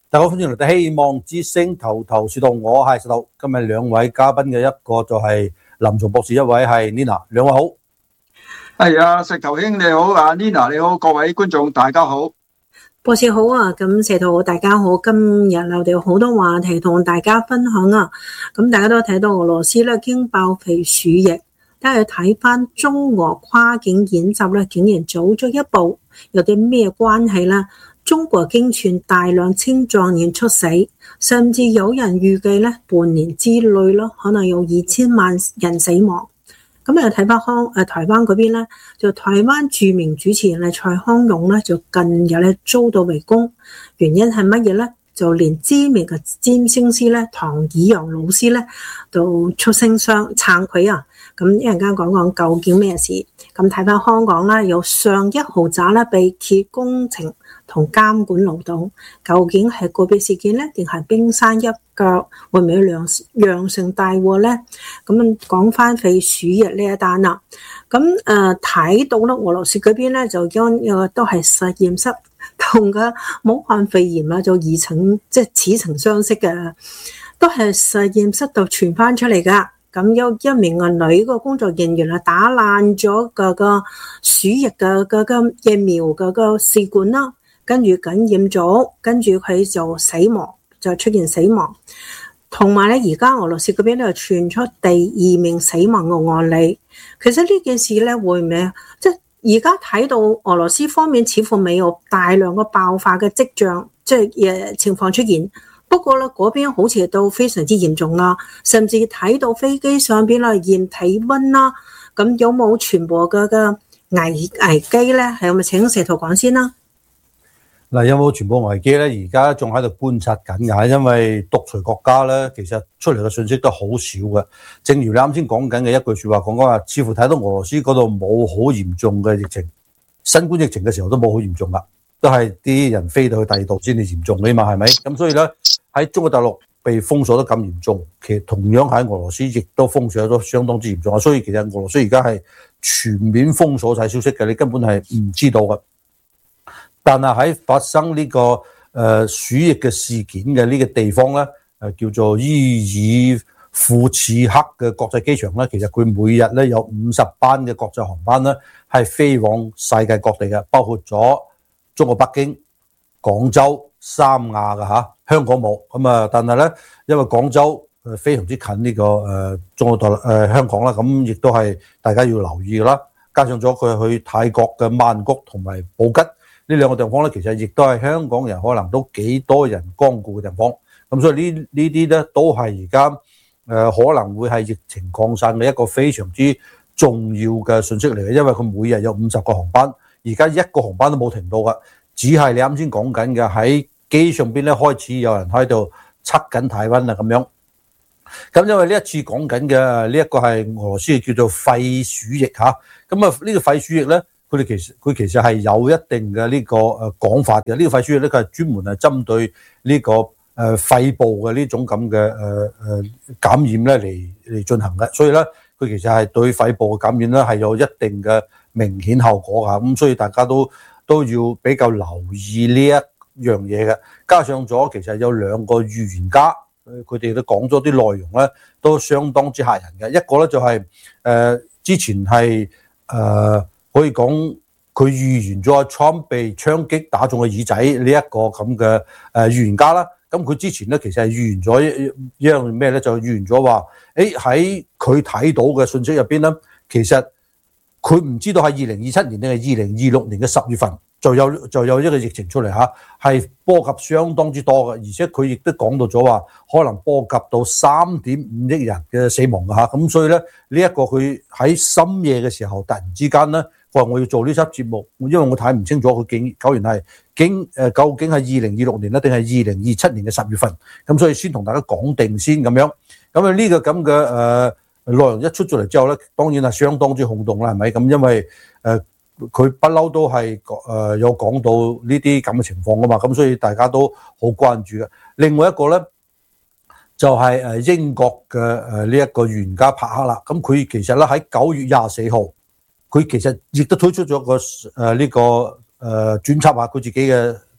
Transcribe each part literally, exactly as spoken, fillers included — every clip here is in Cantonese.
大家好，歡迎嚟到希望之聲頭頭是道，我係石頭。今日兩位嘉賓嘅一個就係林松博士，一位係 Nina， 兩位好。 係啊，石頭兄你好，啊 Nina 你好，各位觀眾大家好。 博士好啊，咁石頭好，大家好。今日我哋有好多話題同大家分享啊。咁大家都睇到俄羅斯咧驚爆肥鼠疫，但係睇翻中俄跨境演習咧，竟然早咗一步，有啲咩關係呢？中國驚傳大量青壯年出死，甚至有人預計咧半年之內咯，可能有二千萬人死亡。咁又睇翻香誒台灣嗰邊咧，就台灣著名主持人咧蔡康永咧，就近日咧遭到圍攻，原因係乜嘢咧？就連知名嘅占星師咧唐以陽老師咧都出聲相撐佢啊！咁一陣間講講究竟咩事？咁睇翻香港啦，有上一豪宅咧被揭工程同監管漏洞，究竟係個別事件咧，定係冰山一角？會唔會釀釀成大禍咧？咁講翻肥鼠疫呢一單啦，咁誒睇到咧，俄羅斯嗰邊咧就因有都係實驗室同嘅武漢肺炎啊，就二層即係似曾相識嘅，都係實驗室度傳翻出嚟噶。咁有一名嘅女個工作人員啊，打爛咗個個鼠疫嘅個個疫苗嘅個試管啦，跟住感染咗，跟住佢就死亡，就出現死亡。同埋咧，而家俄羅斯嗰邊咧傳出第二名死亡嘅案例。其實呢件事咧會唔會即係而家睇到俄羅斯方面似乎未有大量嘅爆發嘅跡象，即係誒情況出現。不過咧，嗰邊好似都非常之嚴重啦，甚至睇到飛機上邊啦驗體溫啦，咁有冇傳播嘅嘅危危機咧？係咪請石頭講先啦？ 嗱，有冇傳播危機咧？而家仲喺度觀察緊㗎，因為獨裁國家咧，其實出嚟嘅信息都好少嘅。正如你啱先講緊嘅一句説話，講講話，似乎睇到俄羅斯嗰度冇好嚴重嘅疫情，新冠疫情嘅時候都冇好嚴重啦，都係啲人飛到去第二度先至嚴重嘅嘛，係咪？咁所以咧，喺中國大陸被封鎖得咁嚴重，其實同樣喺俄羅斯亦都封鎖得相當之嚴重啊！所以其實俄羅斯而家係全面封鎖晒消息嘅，你根本係唔知道嘅。但係喺發生呢、這個誒、呃、鼠疫嘅事件嘅呢個地方咧，誒、呃、叫做伊爾庫茨克嘅國際機場咧，其實佢每日咧有五十班嘅國際航班咧係飛往世界各地嘅，包括咗中國北京、廣州、三亞嘅嚇，香港冇咁啊。但係咧，因為廣州誒非常之近呢、這個誒、呃、中國大陸誒、呃、香港啦，咁亦都係大家要留意嘅啦。加上咗佢去泰國嘅曼谷同埋布吉呢兩個地方咧，其實亦都係香港人可能都幾多人光顧嘅地方。咁所以呢呢啲咧都係而家誒可能會係疫情擴散嘅一個非常之重要嘅信息嚟嘅，因為佢每日有五十個航班，而家一個航班都冇停到㗎，只係你啱先講緊嘅喺機上邊咧開始有人喺度測緊體溫啦咁樣。咁因為呢一次講緊嘅呢一個係俄羅斯叫做肺鼠疫嚇，咁啊呢個肺鼠疫咧。佢哋其實佢其實係有一定嘅呢個誒講法嘅，呢個肺鼠疫咧佢係專門係針對呢個誒肺部嘅呢種咁嘅誒誒感染咧嚟嚟進行嘅，所以咧佢其實係對肺部嘅感染咧係有一定嘅明顯後果㗎，咁所以大家都都要比較留意呢一樣嘢嘅。加上咗其實有兩個預言家，佢哋都講咗啲內容咧，都相當之嚇人嘅。一個咧就係、是、誒、呃、之前係誒。呃可以講佢預言咗 Trump 被槍擊打中嘅耳仔呢一個咁嘅誒預言家啦。咁佢之前咧其實係預言咗一樣咩咧？就預言咗話，誒喺佢睇到嘅信息入邊咧，其實佢唔知道係二零二七年定係二零二六年嘅十月份就有就有一個疫情出嚟嚇，係波及相當之多嘅，而且佢亦都講到咗話可能波及到三點五億人嘅死亡嘅嚇。咁所以咧呢一個佢喺深夜嘅時候突然之間咧。話我要做呢輯節目，因為我睇唔清楚佢竟究竟係竟誒究竟係二零二六年咧，定係二零二七年嘅十月份，咁所以先同大家講定先咁樣。咁啊呢個咁嘅誒內容一出咗嚟之後咧，當然係相當之轟動啦，係咪？咁因為誒佢不嬲都係誒有講到呢啲咁嘅情況噶嘛，咁所以大家都好關注嘅。另外一個咧就係誒英國嘅誒呢一個預言家柏克啦，咁佢其實咧喺九月廿四號。佢其實亦都推出咗個誒呢個誒專輯啊，佢自己嘅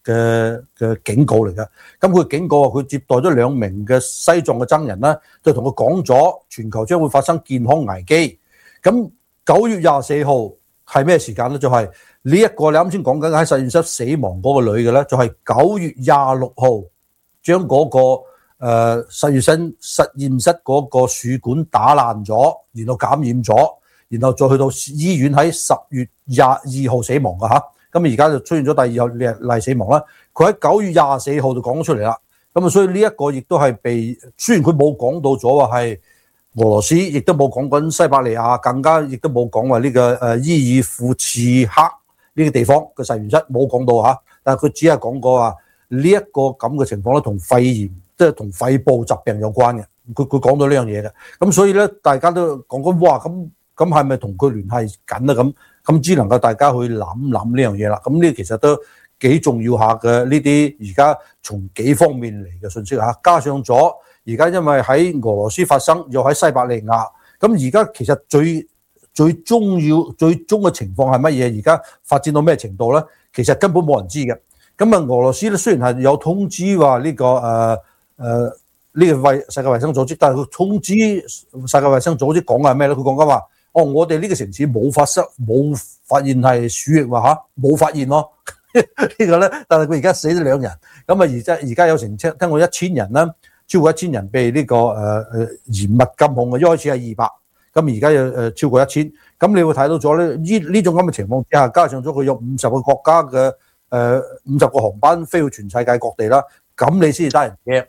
嘅嘅警告嚟嘅。咁佢警告話佢接待咗兩名嘅西藏嘅僧人啦，就同佢講咗全球將會發生健康危機。咁九月廿四號係咩時間咧？就係呢一個你啱先講緊喺實驗室死亡嗰個女嘅咧，就係九月廿六號將嗰個誒、呃、實驗室實驗室嗰個樹管打爛咗，然後感染咗，然後再去到醫院喺十月廿二號死亡嘅嚇。咁而家就出現咗第二例例死亡啦。佢喺九月廿四號就講咗出嚟啦。咁啊，所以呢一個亦都係被雖然佢冇講到咗話係俄羅斯，亦都冇講緊西伯利亞，更加亦都冇講話呢個誒伊爾庫茨克呢個地方嘅實驗室冇講到嚇。但係佢只係講過話呢一個咁嘅情況咧，同肺炎即係同肺部疾病有關嘅。佢佢講到呢樣嘢嘅。咁所以咧，大家都講緊哇，咁咁係咪同佢聯繫緊啊？咁咁只能夠大家去諗諗呢樣嘢啦。咁呢其實都幾重要下嘅，呢啲而家從幾方面嚟嘅信息嚇，加上咗而家因為喺俄羅斯發生，又喺西伯利亞，咁而家其實最最重要最終嘅情況係乜嘢？而家發展到咩程度咧？其實根本冇人知嘅。咁啊，俄羅斯咧雖然係有通知話呢、這個誒誒呢個衛世界衛生組織，但係佢通知世界衛生組織講嘅係咩咧？佢講緊話，哦，我哋呢個城市冇發生冇發現係鼠疫話嚇，冇發現咯。呢個咧，但係佢而家死咗兩人，咁啊而家而家有成聽聽過一千人啦，超過一千人被呢、這個誒誒、呃、嚴密禁控嘅，一開始係二百，咁而家有誒超過一千，咁你會睇到咗咧呢呢種咁嘅情況之下，加上咗佢有五十個國家嘅誒五十個航班飛去全世界各地啦，咁你先至得人驚。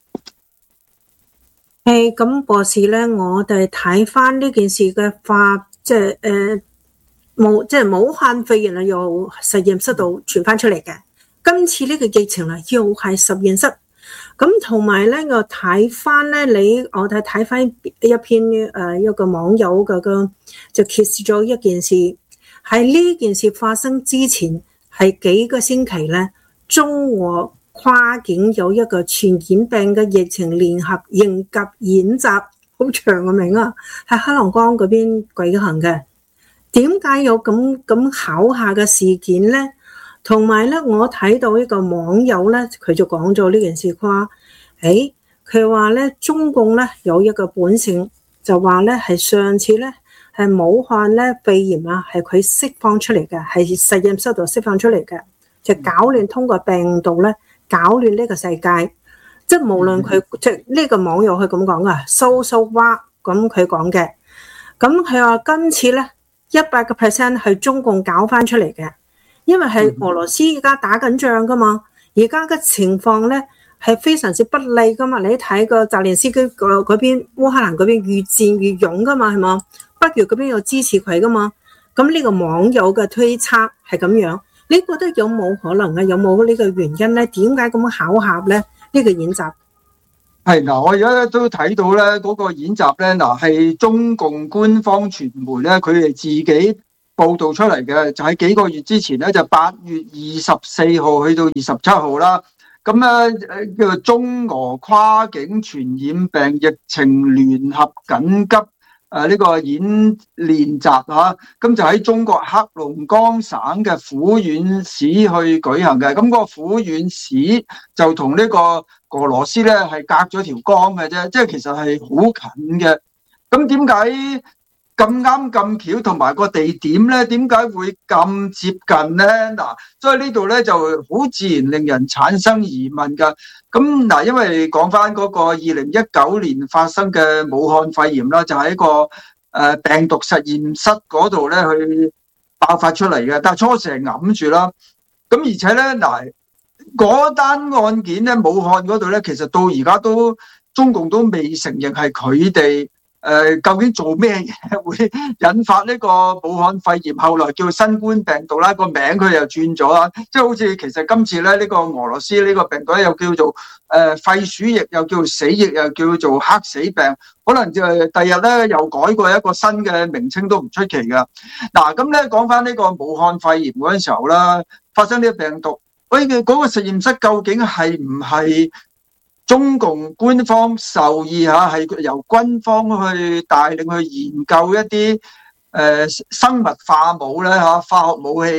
誒，咁博士咧，我哋睇翻呢件事嘅發，即係誒。呃冇即係武漢肺炎啊，由實驗室度傳翻出嚟嘅。今次呢個疫情啊，又係實驗室。咁同埋咧，我睇翻咧，你我哋睇翻一篇誒一個網友嘅個就揭示咗一件事，喺呢件事發生之前係幾個星期咧，中俄跨境有一個傳染病嘅疫情聯合應急演習，好長嘅名啊，喺黑龍江嗰邊舉行嘅。點解有咁咁巧下嘅事件咧？同埋咧，我睇到一個網友咧，佢就講咗呢件事，佢話：誒，佢話咧，中共咧有一個本性，就話咧係上次咧係武漢咧肺炎啊，係佢釋放出嚟嘅，係實驗室度釋放出嚟嘅，就搞亂通過病毒咧，搞亂呢個世界。即係無論佢即係呢個網友佢咁講噶，so so what 咁佢講嘅。咁佢話今次咧。一百個 percent 係中共搞翻出嚟嘅，因為係俄羅斯而家打緊仗噶嘛，而家嘅情況咧係非常之不利噶嘛。你睇個澤連斯基嗰嗰邊烏克蘭嗰邊越戰越勇噶嘛，係嘛？北約嗰邊又支持佢噶嘛。咁呢個網友嘅推測係咁樣，你覺得有冇可能啊？有冇呢個原因咧？點解咁巧合咧？呢、呢個演習？ 係嗱，我而家都睇到咧，嗰個演習咧，嗱係中共官方傳媒咧，佢哋自己報導出嚟嘅，就喺幾個月之前咧，就八月二十四號去到二十七號啦。咁咧叫做中俄跨境傳染病疫情聯合緊急誒呢個演練習嚇，咁就喺中國黑龍江省嘅撫縣市去舉行嘅。咁嗰個撫縣市就同呢個俄羅斯咧係隔咗條江嘅啫，即係其實係好近嘅。咁點解咁啱咁巧，同埋個地點咧，點解會咁接近咧？嗱，所以呢度咧就好自然令人產生疑問㗎。咁嗱，因為講翻嗰個二零一九年發生嘅武漢肺炎啦，就喺個誒病毒實驗室嗰度咧去爆發出嚟嘅，但係初時係揞住啦。咁而且咧嗱，嗰單案件咧，武漢嗰度咧，其實到而家都中共都未承認係佢哋。誒、呃，究竟做咩嘢會引發呢個武漢肺炎？後來叫新冠病毒啦，個名佢又轉咗啦，即係好似其實今次咧呢、這個俄羅斯呢個病毒又叫做誒、呃、肺鼠疫，又叫做死疫，又叫做黑死病，可能就係第日咧又改過一個新嘅名稱都唔出奇噶。嗱，咁咧講翻呢個武漢肺炎嗰陣時候啦，發生呢個病毒，喂，嗰個實驗室究竟係唔係中共官方授意下，係由軍方去帶領去研究一啲誒、呃、生物化武咧嚇，化學武器，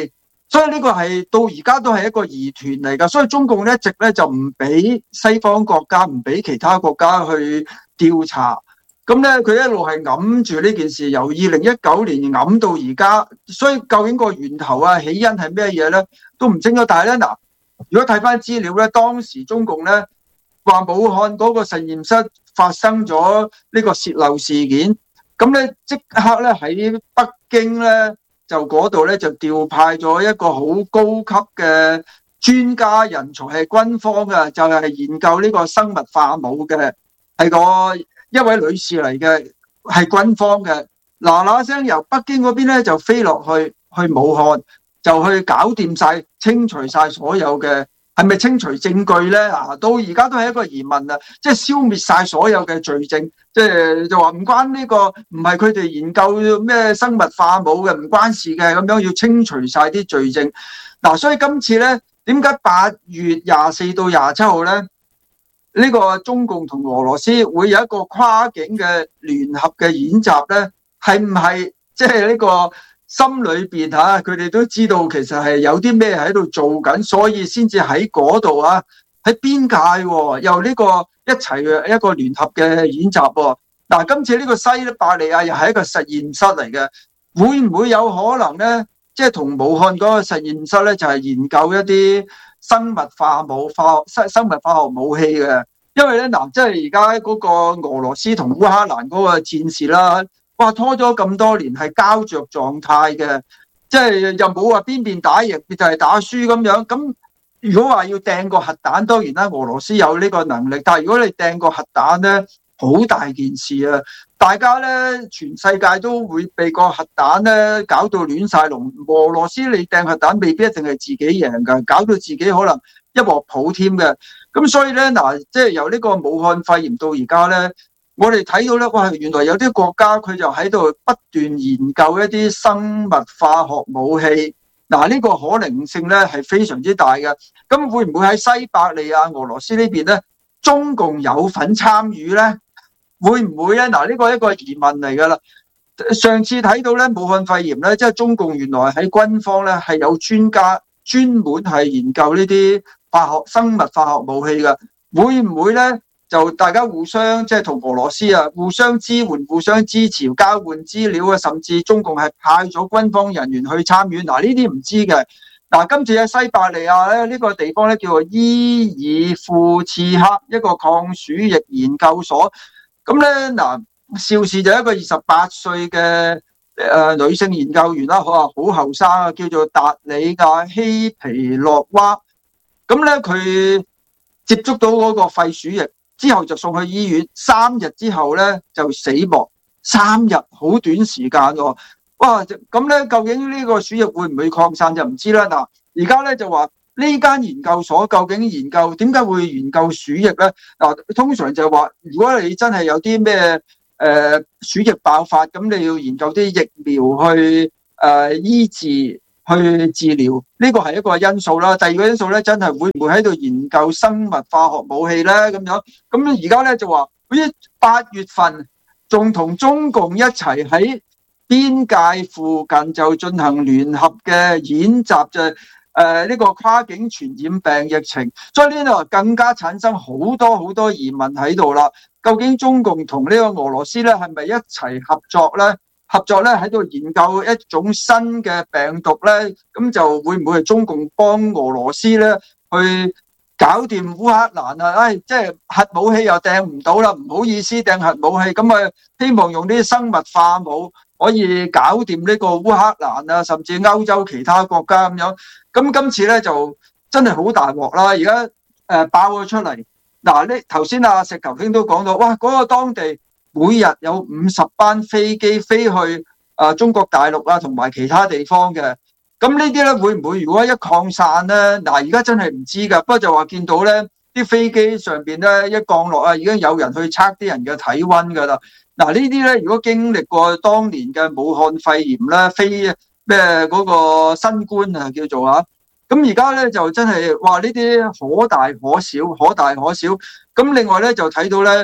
所以呢個係到而家都係一個疑團嚟㗎。所以中共一直咧就唔俾西方國家，唔俾其他國家去調查。咁咧佢一路係揞住呢件事，由二零一九年揞到而家。所以究竟個源頭啊、起因係咩嘢咧，都唔清楚。但係咧嗱，如果睇翻資料咧，當時中共咧話武漢嗰個實驗室發生咗呢個洩漏事件，咁咧即刻咧喺北京咧就嗰度咧就調派咗一個好高級嘅專家人才，係軍方嘅，就係研究呢個生物化武嘅，係個一位女士嚟嘅，係軍方嘅。嗱嗱聲由北京嗰邊咧就飛落去去武漢，就去搞掂晒、清除晒所有嘅，係咪清除證據咧？啊，到而家都係一個疑問啊！即係消滅晒所有嘅罪證，即係就話唔關呢個，唔係佢哋研究咩生物化武嘅，唔關事嘅，咁樣要清除晒啲罪證。嗱，所以今次咧，點解八月廿四到廿七號咧？呢個中共同俄羅斯會有一個跨境嘅聯合嘅演習咧？係唔係即係呢個心裏邊嚇，佢哋都知道其實係有啲咩喺度做緊，所以先至喺嗰度啊，喺邊界喎，又呢個一齊嘅一個聯合嘅演習喎。嗱，今次呢個西伯利亞又係一個實驗室嚟嘅，會唔會有可能咧？即係同武漢嗰個實驗室咧，就係研究一啲生物化武、化學生物化學武器嘅。因為咧嗱，即係而家嗰個俄羅斯同烏克蘭嗰個戰事啦。哇！拖咗咁多年係膠着狀態嘅，即係又冇話邊邊打贏，就係打輸咁樣。咁如果話要掟個核彈，當然啦，俄羅斯有呢個能力。但係如果你掟個核彈咧，好大件事啊！大家咧，全世界都會被個核彈咧搞到亂晒龍。俄羅斯你掟核彈未必一定係自己贏㗎，搞到自己可能一鑊泡添嘅。咁所以咧嗱，即係由呢個武漢肺炎到而家咧。我哋睇到咧，哇！原來有啲國家佢就喺度不斷研究一啲生物化學武器。嗱，呢個可能性咧係非常之大嘅。咁會唔會喺西伯利亞俄羅斯呢邊咧，中共有份參與咧？會唔會咧？嗱，呢個係一個疑問嚟㗎啦。上次睇到咧，武漢肺炎咧，即係中共原來喺軍方咧係有專家專門係研究呢啲化學生物化學武器嘅。會唔會咧？就大家互相即係同俄羅斯啊，互相支援、互相支持、交換資料啊，甚至中共係派咗軍方人員去參與。嗱，呢啲唔知嘅。嗱，今次喺西伯利亞咧，呢個地方咧叫做伊爾庫茨克一個抗鼠疫研究所。咁咧嗱，肇事就一個二十八歲嘅誒女性研究員啦，好啊，好後生啊，叫做達里亞希皮洛娃。咁咧佢接觸到嗰個肺鼠疫。之後就送去醫院，三日之後咧就死亡。三日好短時間喎，哇！咁咧究竟呢個鼠疫會唔會擴散就唔知啦。嗱，而家咧就話呢間研究所究竟研究點解會研究鼠疫咧？嗱，通常就係話如果你真係有啲咩誒鼠疫爆發，咁你要研究啲疫苗去誒、呃、醫治。去治療呢個係一個因素啦。第二個因素咧，真係會唔會喺度研究生物化學武器咧？咁樣咁而家咧就話，好似八月份仲同中共一齊喺邊界附近就進行聯合嘅演習，就係誒呢個跨境傳染病疫情，所以呢度更加產生好多好多疑問喺度啦。究竟中共同呢個俄羅斯咧係咪一齊合作咧？合作咧喺度研究一種新嘅病毒咧，咁就會唔會係中共幫俄羅斯咧去搞掂烏克蘭啊？唉，即係核武器又掟唔到啦，唔好意思掟核武器，咁啊希望用啲生物化武可以搞掂呢個烏克蘭啊，甚至歐洲其他國家咁樣。咁今次咧就真係好大鑊啦！而家誒爆咗出嚟，嗱呢頭先阿石頭兄都講到，哇嗰個當地。每日有五十班飛機飛去啊中國大陸啊同埋其他地方嘅，咁呢啲咧會唔會如果一擴散咧？嗱，而家真係唔知噶，不過就話見到咧啲飛機上邊咧一降落啊，已經有人去測啲人嘅體溫噶啦。嗱，呢啲咧如果經歷過當年嘅武漢肺炎咧，飛咩嗰個新冠啊叫做啊，咁而家咧就真係話呢啲可大可小，可大可小。咁另外咧就睇到咧。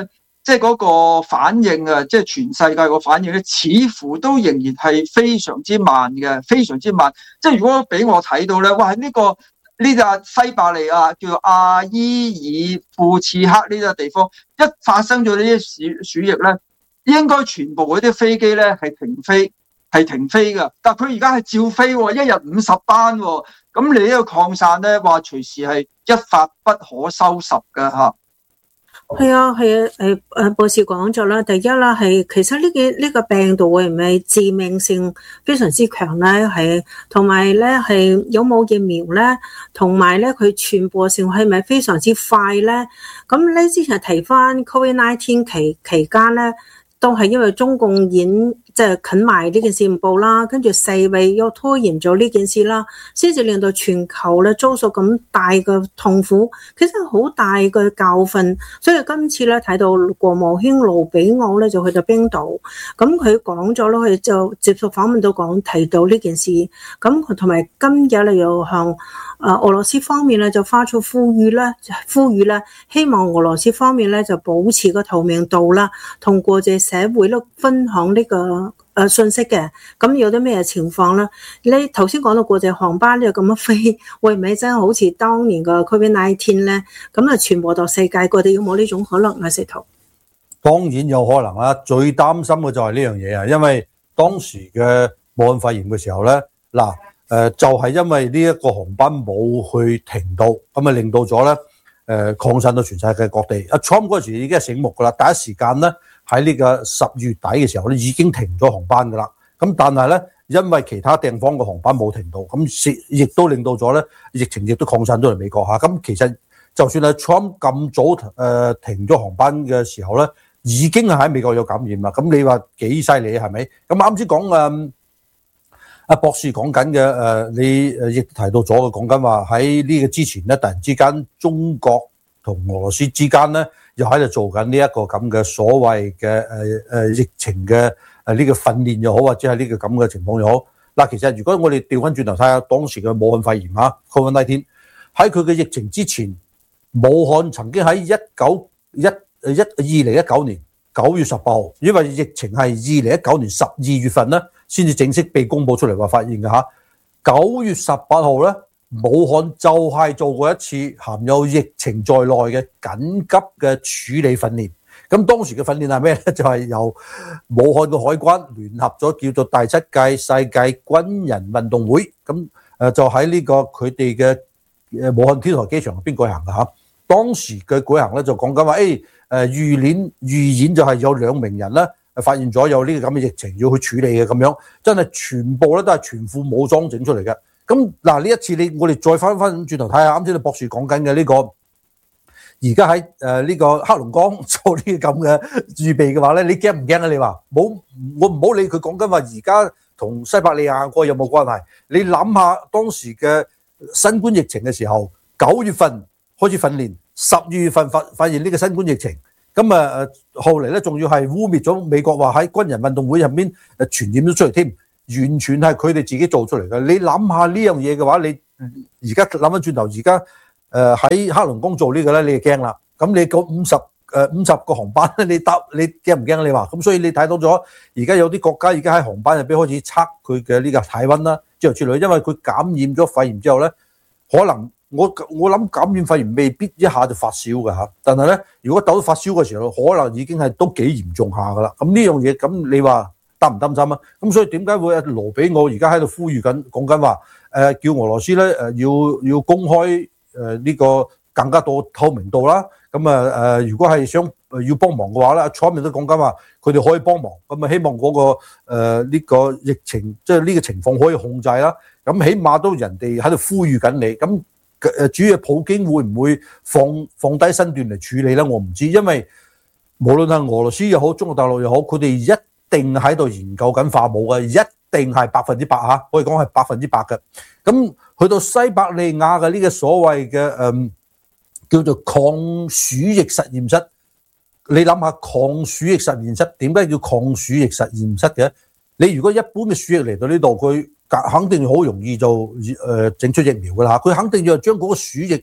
即係嗰個反應啊，即係全世界個反應咧，似乎都仍然係非常之慢嘅，非常之慢。即係如果俾我睇到咧，哇！呢、這個呢笪西伯利亞叫做阿伊爾庫次克呢個地方，一發生咗呢啲鼠鼠疫咧，應該全部嗰啲飛機咧係停飛，係停飛㗎。但係佢而家係照飛喎，一日五十班喎。咁你呢個擴散咧，話隨時係一發不可收拾㗎嚇。 係啊，係啊，誒誒，博士講咗啦，第一啦係其實呢個呢個病毒會唔係致命性非常之強咧？係同埋咧係有冇疫苗咧？同埋咧佢傳播性係咪非常之快咧？咁咧之前提翻 Covid 十九 期期間咧，都係因為中共演即係近埋呢件事唔報啦，跟住世衛又拖延咗呢件事啦，先至令到全球咧遭受咁大嘅痛苦，其實好大嘅教訓。所以今次咧睇到國務卿盧比奧咧就去到冰島，咁佢講咗咯，佢就接受訪問到講提到呢件事，咁佢同埋今日咧又向誒俄羅斯方面咧就發出呼籲咧，呼籲咧希望俄羅斯方面咧就保持個透明度啦，同國際社會咧分享呢個誒信息嘅。咁有啲咩情況咧？你頭先講到國際航班咧咁樣飛，會唔會真係好似當年嘅 Covid 十九 咧？咁啊傳播到世界各地，有冇呢種可能啊？石頭當然有可能啦，最擔心嘅就係呢樣嘢啊，因為當時嘅武漢肺炎嘅時候咧，嗱誒就係因為呢一個航班冇去停到，咁啊令到咗咧誒擴散到全世界各地。阿 Trump 嗰時已經係醒目噶啦，第一時間咧喺呢個十月底嘅時候咧已經停咗航班噶啦。咁但係咧因為其他地方嘅航班冇停到，咁亦都令到咗咧疫情亦都擴散咗嚟美國嚇。咁其實就算係 Trump 咁早誒、呃、停咗航班嘅時候咧，已經係喺美國有感染啦。咁你話幾犀利係咪？咁啱先講誒。阿博士講緊嘅誒，你誒亦提到咗嘅，講緊話喺呢個之前咧，突然之間中國同俄羅斯之間咧，又喺度做緊呢一個咁嘅所謂嘅誒誒疫情嘅誒呢個訓練又好，或者係呢個咁嘅情況又好。嗱，其實如果我哋調翻轉頭睇下當時嘅武漢肺炎嚇 Covid 十九 喺佢嘅疫情之前，武漢曾經喺一九一誒一二零一九年九月十八號，因為疫情係二零一九年十二月份咧，先至正式被公佈出嚟話發現嘅嚇。九月十八號咧，武漢就係做過一次含有疫情在內嘅緊急嘅處理訓練。咁當時嘅訓練係咩咧？就係、是、由武漢嘅海關聯合咗叫做第七屆世界軍人運動會，咁誒就喺呢個佢哋嘅誒武漢天河機場入邊舉行嘅嚇。當時嘅舉行咧就講緊話，誒誒預演預演就係有兩名人咧發現咗有呢個咁嘅疫情要去處理嘅咁樣，真係全部咧都係全副武裝整出嚟嘅。咁嗱呢一次你我哋再翻翻轉頭睇下，啱先博士講緊嘅呢個，而家喺誒呢個黑龍江做呢個咁嘅預備嘅話咧，你驚唔驚啊？你話冇，我唔好理佢講緊話而家同西伯利亞個有冇關係？你諗下當時嘅新冠疫情嘅時候，九月份開始訓練，十二月份發發現呢個新冠疫情，咁啊誒後嚟咧仲要係污蔑咗美國話喺軍人運動會入邊誒傳染咗出嚟添，完全係佢哋自己做出嚟嘅。你諗下呢樣嘢嘅話，你而家諗翻轉頭，而家誒喺黑龍江做呢個咧，你就驚啦。咁你嗰五十誒五十個航班咧，你搭你驚唔驚？你話咁，所以你睇到咗而家有啲國家而家喺航班入邊開始測佢嘅呢個體溫啦，之後之類，因為佢感染咗肺炎之後咧，可能。我我諗感染肺炎未必一下就發燒嘅嚇，但係咧，如果抖到發燒嘅時候，可能已經係都幾嚴重下噶啦。咁呢樣嘢，咁你話擔唔擔心啊？咁所以點解會阿羅比奧而家喺度呼籲緊，講緊話誒叫俄羅斯咧誒要要公開誒呢個更加多透明度啦。咁啊誒，如果係想要幫忙嘅話咧，阿蔡明都講緊話佢哋可以幫忙。咁啊，希望嗰個誒呢個疫情即係呢個情況可以控制啦。咁起碼都人哋喺度呼籲緊你咁。誒主要普京會唔會放放低身段嚟處理咧？我唔知，因為無論係俄羅斯又好，中國大陸又好，佢哋一定喺度研究緊化武嘅，一定係百分之百嚇，可以講係百分之百嘅。咁去到西伯利亞嘅呢個所謂嘅誒、嗯、叫做抗鼠疫實驗室，你諗下抗鼠疫實驗室點解叫抗鼠疫實驗室嘅？你如果一般嘅鼠疫嚟到呢度，佢肯定好容易就誒整出疫苗㗎啦，佢肯定要將嗰個鼠疫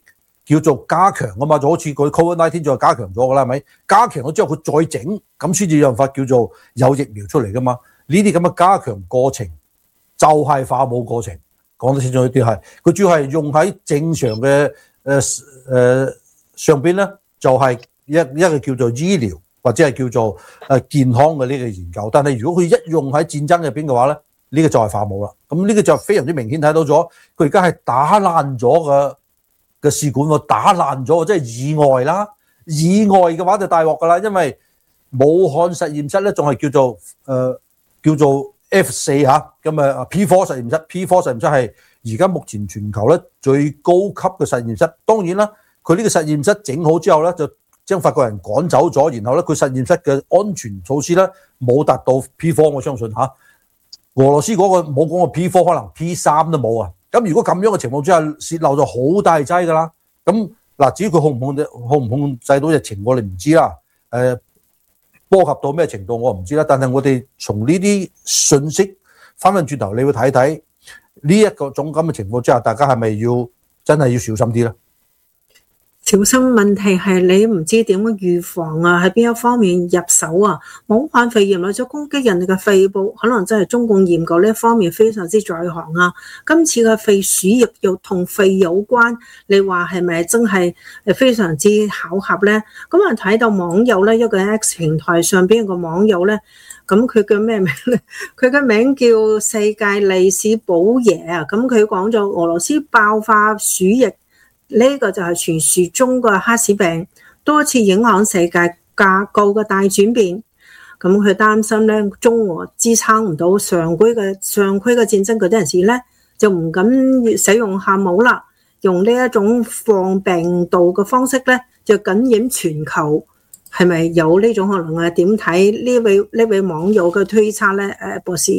叫做加強啊嘛，就好似佢 Covid 十九 再加強咗㗎啦，係咪？加強咗之後佢再整，咁先至有辦法叫做有疫苗出嚟㗎嘛。呢啲咁嘅加強過程就係化武過程，講得清楚一啲係，佢主要係用喺正常嘅誒誒上邊咧，就係、是、一一個叫做醫療或者係叫做誒健康嘅呢個研究。但係如果佢一用喺戰爭入邊嘅話咧，呢、這個就係化武啦。咁呢個就非常之明顯睇到咗，佢而家係打爛咗嘅嘅試管喎，打爛咗，即係意外啦。意外嘅話就大鑊㗎啦，因為武漢實驗室咧仲係叫做誒、呃、叫做 F 四嚇，咁啊 P 四 實驗室 ，P 四 實驗室係而家目前全球咧最高級嘅實驗室。當然啦，佢呢個實驗室整好之後咧，就將法國人趕走咗，然後咧佢實驗室嘅安全措施咧冇達到 P 四，我相信嚇。俄羅斯嗰個冇講過 P 四，可能 P 三都冇啊。咁如果咁樣嘅情況之下，泄漏咗好大劑㗎啦。咁嗱，至於佢控唔控制控唔控制到疫情，我哋唔知啦。誒，波及到咩程度我唔知啦。但係我哋從呢啲信息翻返轉頭，你會睇睇呢一個種咁嘅情況之下，大家係咪要真係要小心啲咧？ 小心問題係你唔知點樣預防啊，喺邊一方面入手啊？武漢肺炎為咗攻擊人哋嘅肺部，可能真係中共研究呢一方面非常之在行啊。今次嘅肺鼠疫又同肺有關，你話係咪真係誒非常之巧合呢？咁啊睇到網友咧，一個 X 平台上邊一個網友咧，咁佢叫咩名咧？佢嘅名叫世界利士寶爺啊。咁佢講咗俄羅斯爆發鼠疫。呢個就係傳說中嘅哈士病，多次影響世界架構嘅大轉變。咁佢擔心咧，中俄支撐唔到上區嘅上區嘅戰爭嗰啲人士咧，就唔敢使用核武啦，用呢一種放病毒嘅方式咧，就感染全球。係咪有呢種可能啊？點睇呢位呢位網友嘅推測咧？誒，博士。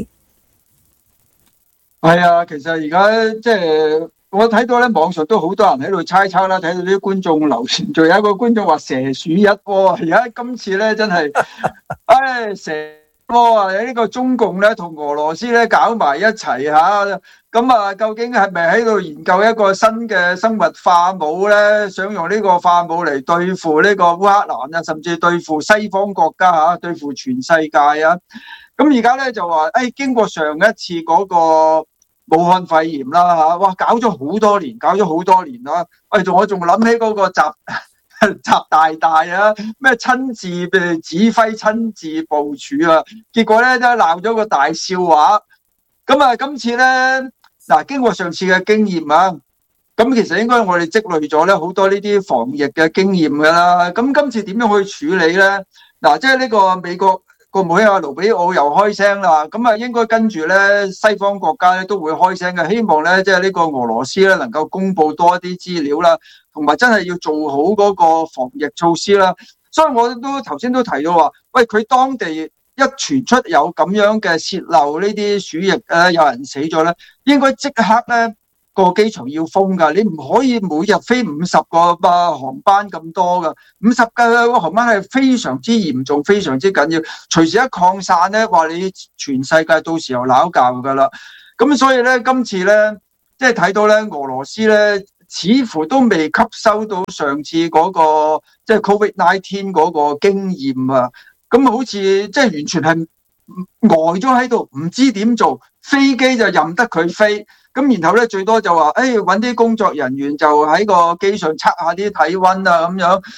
係啊，其實而家即係。我睇到咧，網上都好多人喺度猜測啦，睇到啲觀眾留言，仲有一個觀眾話蛇鼠一窩，而家今次咧真係，唉、哎、蛇窩啊！呢、這個中共咧同俄羅斯咧搞埋一齊嚇，咁啊究竟係咪喺度研究一個新嘅生物化武咧？想用呢個化武嚟對付呢個烏克蘭啊，甚至對付西方國家嚇，對付全世界啊！咁而家咧就話，誒、哎、經過上一次嗰、那個。武漢肺炎啦嚇，哇搞咗好多年，搞咗好多年啦。喂，仲我仲諗起嗰個習習大大啊，咩親自嘅指揮、親自部署啊，結果咧都鬧咗個大笑話。咁啊，今次咧嗱，經過上次嘅經驗啊，咁其實應該我哋積累咗咧好多呢啲防疫嘅經驗噶啦。咁今次點樣去處理咧？嗱，即係呢個美國。個妹啊，盧比奧又開聲啦，咁啊應該跟住咧西方國家咧都會開聲嘅，希望咧即係呢個俄羅斯咧能夠公布多啲資料啦，同埋真係要做好嗰個防疫措施啦。所以我都頭先都提到話，喂，佢當地一傳出有咁樣嘅泄漏呢啲鼠疫咧，有人死咗咧，應該即刻咧個機場要封噶，你唔可以每日飛五十個啊航班咁多噶，五十個航班係非常之嚴重，非常之緊要，隨時一擴散咧，話你全世界到時候鬧交噶啦。咁所以咧，今次咧，即係睇到咧，俄羅斯咧，似乎都未吸收到上次嗰個即係 Covid 十九 嗰個經驗啊，咁好似即係完全係呆咗喺度，唔知點做，飛機就任得佢飛。咁然後咧，最多就話，誒揾啲工作人員就喺個機上測下啲體溫啊咁樣。